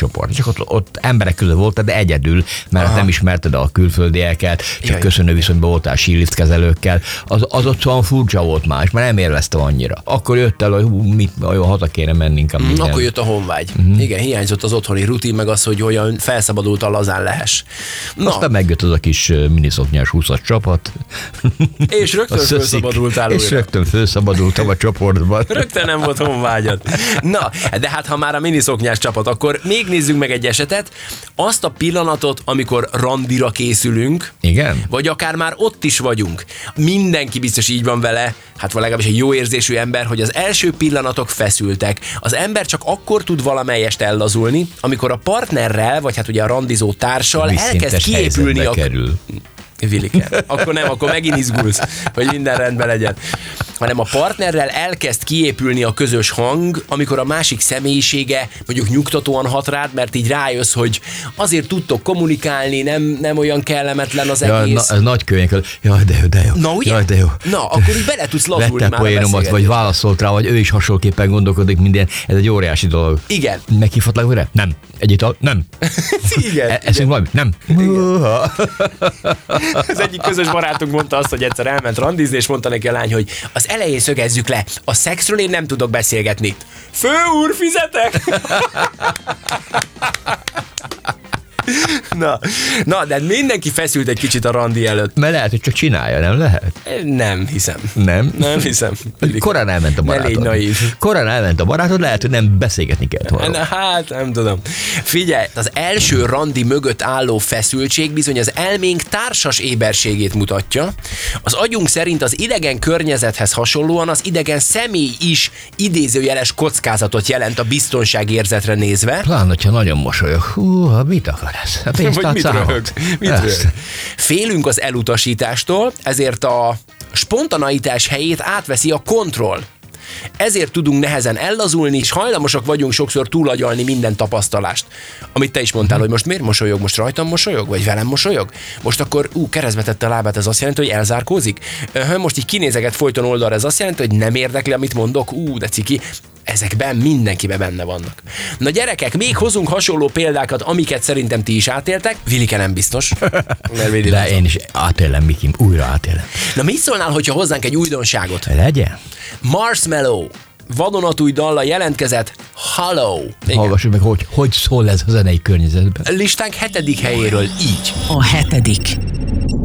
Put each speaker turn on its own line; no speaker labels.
csoport. Csak ott emberek között voltál, de egyedül, mert nem ismerted a külföldieket, csak köszönő viszonyban voltál sílift kezelőkkel. Az ott olyan furcsa volt más, mert nem élveztem annyira. Akkor jött el, hogy olyan haza kéne menni inkább.
Akkor jött a honvágy. Igen, hiányzott az otthoni rutin, meg az, hogy olyan felszabadultan lazán lehess.
Aztán megjött az a kis miniszoknyás 20-as csapat.
És rögtön felszabadultál újra.
És rögtön felszabadultam a csoportban.
Rögtön nem volt honvágyad. Na, de hát ha már a miniszoknyás csapat, akkor még nézzünk meg egy esetet. Azt a pillanatot, amikor randira készülünk.
Igen?
Vagy akár már ott is vagyunk. Mindenki biztos így van vele, hát legalábbis egy jó érzésű ember, hogy az első pillanatok feszültek. Az ember csak akkor tud valamelyest ellazulni, amikor a partnerrel, vagy hát ugye a randizó társal elkezd kiépülni a... Vilike. Akkor megint izgulsz, hogy minden rendben legyen. Hanem a partnerrel elkezd kiépülni a közös hang, amikor a másik személyisége mondjuk nyugtatóan hat rád, mert így rájössz, hogy azért tudtok kommunikálni, nem olyan kellemetlen az egész.
Ez nagy könyvek. Jaj, de jó.
Na, ugye?
Jaj, de jó.
Na, akkor így bele tudsz lazulni
már a poénomat, vagy válaszolt rá, vagy ő is hasonlóképpen gondolkodik minden. Ez egy óriási dolog.
Igen.
Meghívhatlak újra? Nem. Egy ital? Nem.
Igen.
Eszünk valami? Nem.
Az egyik közös barátunk mondta azt, hogy egyszer elment randizni, és mondta neki a lány, hogy az elején szögezzük le, a szexről én nem tudok beszélgetni. Főúr, fizetek! Na, de mindenki feszült egy kicsit a randi előtt.
Mert lehet, hogy csak csinálja, nem lehet?
Nem hiszem.
Nem?
Nem hiszem.
Korán elment a barátod.
Ne légy naív.
Korán elment a barátod, lehet, hogy nem beszélgetni kellett volna.
Hát, nem tudom. Figyelj, az első randi mögött álló feszültség bizony az elménk társas éberségét mutatja. Az agyunk szerint az idegen környezethez hasonlóan az idegen személy is idézőjeles kockázatot jelent a biztonságérzetre nézve.
Pláne, hogyha nagyon mosolyog. Mit akar ez?
Vagy mit röhög? Félünk az elutasítástól, ezért a spontaneitás helyét átveszi a kontroll. Ezért tudunk nehezen ellazulni, és hajlamosak vagyunk sokszor túlagyalni minden tapasztalást. Amit te is mondtál, hogy most miért mosolyog? Most rajtam mosolyog? Vagy velem mosolyog? Most akkor keresztbe tette a lábát, ez azt jelenti, hogy elzárkózik? Most így kinézeget folyton oldalra, ez azt jelenti, hogy nem érdekli, amit mondok? De ciki. Ezekben mindenkiben benne vannak. Na gyerekek, még hozunk hasonló példákat, amiket szerintem ti is átéltek. Vilike nem biztos.
De én is átélem, Mikim, újra átélem.
Na mit szólnál, hogyha hozzánk egy újdonságot?
Legyen.
Marshmallow vadonatúj dallal jelentkezett Hello.
Hallgassuk meg, hogy szól ez a zenei környezetben.
Listánk 7. helyéről így.
A 7.